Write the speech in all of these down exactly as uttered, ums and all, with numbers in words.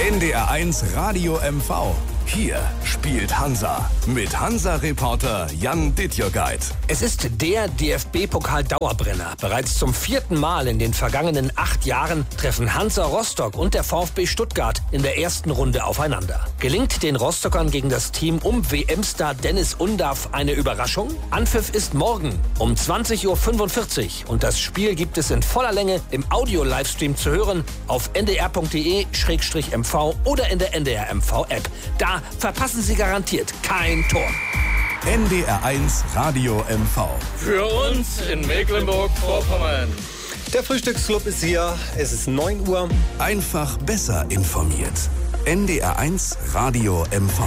N D R eins Radio M V. Hier spielt Hansa mit Hansa-Reporter Jan Dittjörgeit. Es ist der D F B-Pokal-Dauerbrenner. Bereits zum vierten Mal in den vergangenen acht Jahren treffen Hansa Rostock und der VfB Stuttgart in der ersten Runde aufeinander. Gelingt den Rostockern gegen das Team um W M-Star Dennis Undaff eine Überraschung? Anpfiff ist morgen um zwanzig Uhr fünfundvierzig und das Spiel gibt es in voller Länge im Audio-Livestream zu hören auf n d r punkt d e slash m v oder in der N D R M V-App. Da verpassen Sie garantiert kein Tor. N D R eins Radio M V. Für uns in Mecklenburg-Vorpommern. Der Frühstücksclub ist hier. Es ist neun Uhr. Einfach besser informiert. N D R eins Radio M V.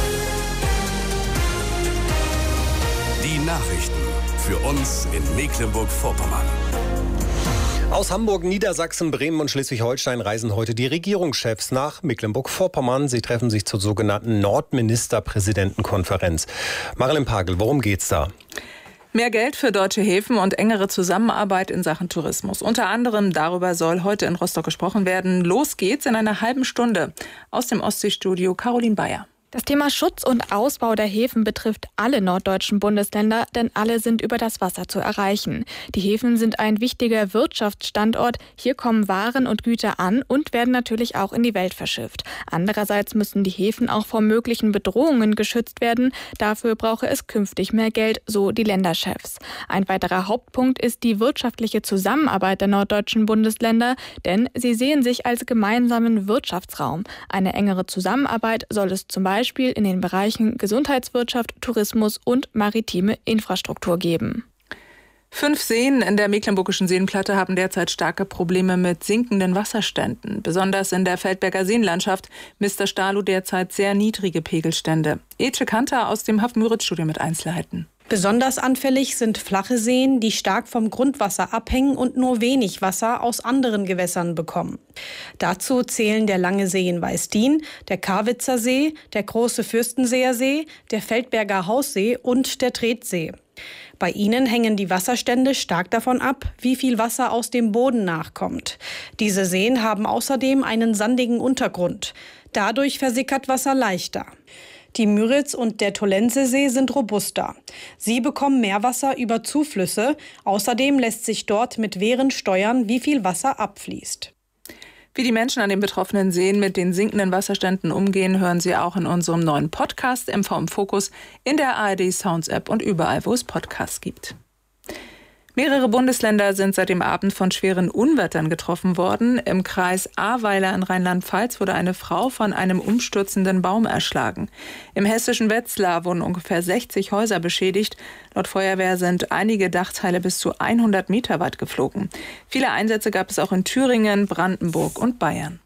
Die Nachrichten für uns in Mecklenburg-Vorpommern. Aus Hamburg, Niedersachsen, Bremen und Schleswig-Holstein reisen heute die Regierungschefs nach Mecklenburg-Vorpommern. Sie treffen sich zur sogenannten Nordministerpräsidentenkonferenz. Marilyn Pagel, worum geht's da? Mehr Geld für deutsche Häfen und engere Zusammenarbeit in Sachen Tourismus. Unter anderem darüber soll heute in Rostock gesprochen werden. Los geht's in einer halben Stunde. Aus dem Ostseestudio Caroline Bayer. Das Thema Schutz und Ausbau der Häfen betrifft alle norddeutschen Bundesländer, denn alle sind über das Wasser zu erreichen. Die Häfen sind ein wichtiger Wirtschaftsstandort. Hier kommen Waren und Güter an und werden natürlich auch in die Welt verschifft. Andererseits müssen die Häfen auch vor möglichen Bedrohungen geschützt werden. Dafür brauche es künftig mehr Geld, so die Länderchefs. Ein weiterer Hauptpunkt ist die wirtschaftliche Zusammenarbeit der norddeutschen Bundesländer, denn sie sehen sich als gemeinsamen Wirtschaftsraum. Eine engere Zusammenarbeit soll es zum Beispiel in den Bereichen Gesundheitswirtschaft, Tourismus und maritime Infrastruktur geben. Fünf Seen in der mecklenburgischen Seenplatte haben derzeit starke Probleme mit sinkenden Wasserständen. Besonders in der Feldberger Seenlandschaft misst das Stalo derzeit sehr niedrige Pegelstände. Ece Kanter aus dem Hafen-Müritz-Studio mit Einzelheiten. Besonders anfällig sind flache Seen, die stark vom Grundwasser abhängen und nur wenig Wasser aus anderen Gewässern bekommen. Dazu zählen der Lange See in Weißdien, der Karwitzer See, der Große Fürstenseer See, der Feldberger Haussee und der Tretsee. Bei ihnen hängen die Wasserstände stark davon ab, wie viel Wasser aus dem Boden nachkommt. Diese Seen haben außerdem einen sandigen Untergrund. Dadurch versickert Wasser leichter. Die Müritz und der Tollensesee sind robuster. Sie bekommen Meerwasser über Zuflüsse. Außerdem lässt sich dort mit Wehren steuern, wie viel Wasser abfließt. Wie die Menschen an den betroffenen Seen mit den sinkenden Wasserständen umgehen, hören Sie auch in unserem neuen Podcast M V im Fokus, in der A R D Sounds App und überall, wo es Podcasts gibt. Mehrere Bundesländer sind seit dem Abend von schweren Unwettern getroffen worden. Im Kreis Ahrweiler in Rheinland-Pfalz wurde eine Frau von einem umstürzenden Baum erschlagen. Im hessischen Wetzlar wurden ungefähr sechzig Häuser beschädigt. Laut Feuerwehr sind einige Dachteile bis zu hundert Meter weit geflogen. Viele Einsätze gab es auch in Thüringen, Brandenburg und Bayern.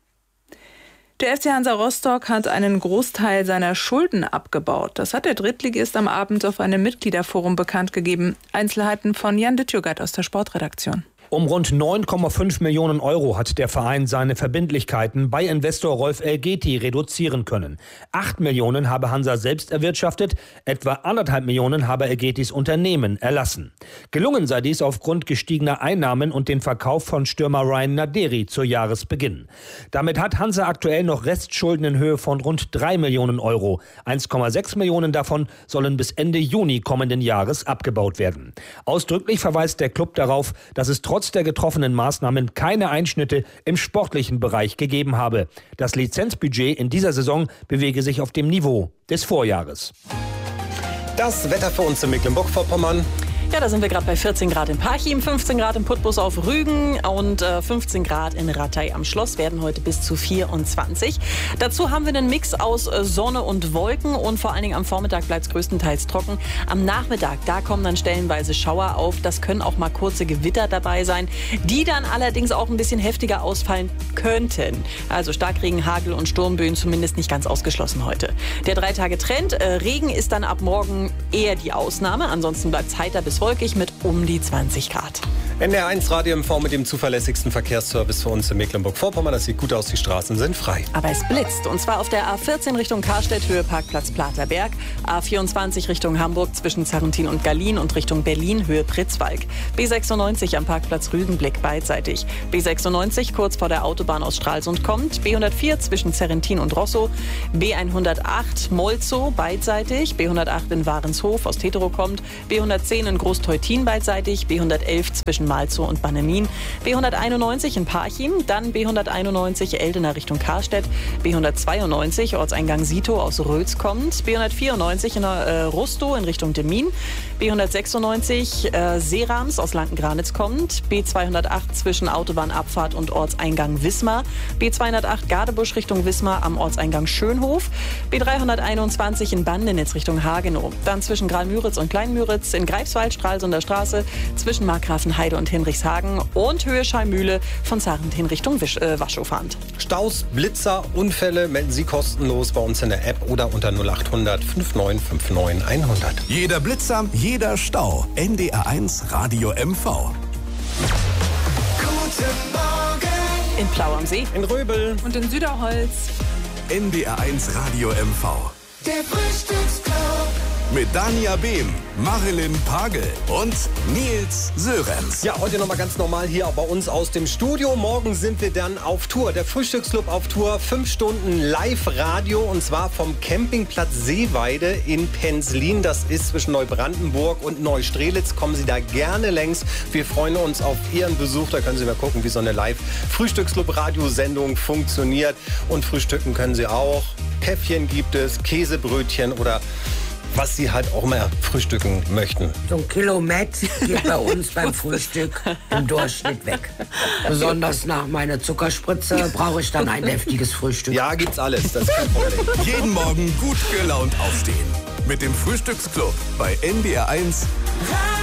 Der F C Hansa Rostock hat einen Großteil seiner Schulden abgebaut. Das hat der Drittligist am Abend auf einem Mitgliederforum bekannt gegeben. Einzelheiten von Jan Dittjörgeit aus der Sportredaktion. Um rund neun Komma fünf Millionen Euro hat der Verein seine Verbindlichkeiten bei Investor Rolf Elgeti reduzieren können. Acht Millionen habe Hansa selbst erwirtschaftet, etwa anderthalb Millionen habe Elgetis Unternehmen erlassen. Gelungen sei dies aufgrund gestiegener Einnahmen und dem Verkauf von Stürmer Ryan Naderi zu Jahresbeginn. Damit hat Hansa aktuell noch Restschulden in Höhe von rund drei Millionen Euro. eins Komma sechs Millionen davon sollen bis Ende Juni kommenden Jahres abgebaut werden. Ausdrücklich verweist der Club darauf, dass es trotz Trotz der getroffenen Maßnahmen keine Einschnitte im sportlichen Bereich gegeben habe. Das Lizenzbudget in dieser Saison bewege sich auf dem Niveau des Vorjahres. Das Wetter für uns in Mecklenburg-Vorpommern. Ja, da sind wir gerade bei vierzehn Grad in Parchim, fünfzehn Grad in Putbus auf Rügen und äh, fünfzehn Grad in Ratay am Schloss, werden heute bis zu vierundzwanzig. Dazu haben wir einen Mix aus äh, Sonne und Wolken und vor allen Dingen am Vormittag bleibt es größtenteils trocken. Am Nachmittag, da kommen dann stellenweise Schauer auf. Das können auch mal kurze Gewitter dabei sein, die dann allerdings auch ein bisschen heftiger ausfallen könnten. Also Starkregen, Hagel und Sturmböen zumindest nicht ganz ausgeschlossen heute. Der drei Tage Trend, äh, Regen ist dann ab morgen eher die Ausnahme. Ansonsten bleibt es heiter bis bis wolkig mit um die zwanzig Grad. N D R eins Radio M V mit dem zuverlässigsten Verkehrsservice für uns in Mecklenburg-Vorpommern. Das sieht gut aus, die Straßen sind frei. Aber es blitzt, und zwar auf der A vierzehn Richtung Karstedt, Höhe Parkplatz Platerberg, A vierundzwanzig Richtung Hamburg zwischen Zarrentin und Gallien und Richtung Berlin, Höhe Pritzwalk, B sechsundneunzig am Parkplatz Rügenblick beidseitig, B sechsundneunzig kurz vor der Autobahn aus Stralsund kommt, B hundertvier zwischen Zerrentin und Rosso, B hundertacht Molzow beidseitig, B hundertacht in Warenshof aus Teterow kommt, B hundertzehn in Großteutin beidseitig, B hundertelf zwischen Malzow und Bannemin, B hunderteinundneunzig in Parchim, dann B hunderteinundneunzig Eldener Richtung Karstedt, B hundertzweiundneunzig Ortseingang Sito aus Röls kommt, B hundertvierundneunzig in äh, Rustow in Richtung Demmin, B hundertsechsundneunzig äh, Seerams aus Lanken-Granitz kommt, B zweihundertacht zwischen Autobahnabfahrt und Ortseingang Wismar, B zweihundertacht Gadebusch Richtung Wismar am Ortseingang Schönhof, B dreihunderteinundzwanzig in Bandenitz Richtung Hagenow, dann zwischen Graal-Müritz und Klein-Müritz, in Greifswald Stralsunder Straße, zwischen Markgrafenheide und Hinrichshagen und Höhe Schallmühle von Zarrentin Richtung Wisch, äh, Waschow fahrend. Staus, Blitzer, Unfälle melden Sie kostenlos bei uns in der App oder unter null achthundert fünfundneunzig neunundfünfzig hundert. Jeder Blitzer, jeder Stau. N D R eins Radio M V. Guten Morgen. In Plau am See, In Röbel. Und in Süderholz. N D R eins Radio M V. Der Frühstücksclub. Mit Dania Behm, Marilyn Pagel und Nils Sörenz. Ja, heute nochmal ganz normal hier bei uns aus dem Studio. Morgen sind wir dann auf Tour. Der Frühstücksclub auf Tour. Fünf Stunden Live-Radio und zwar vom Campingplatz Seeweide in Penzlin. Das ist zwischen Neubrandenburg und Neustrelitz. Kommen Sie da gerne längs. Wir freuen uns auf Ihren Besuch. Da können Sie mal gucken, wie so eine Live-Frühstücksclub-Radiosendung funktioniert. Und frühstücken können Sie auch. Käffchen gibt es, Käsebrötchen oder was Sie halt auch mal frühstücken möchten. So ein Kilo Met geht bei uns beim Frühstück im Durchschnitt weg. Besonders nach meiner Zuckerspritze brauche ich dann ein deftiges Frühstück. Ja, gibt's alles, das ist kein Problem. Jeden Morgen gut gelaunt aufstehen. Mit dem Frühstücksclub bei N D R eins.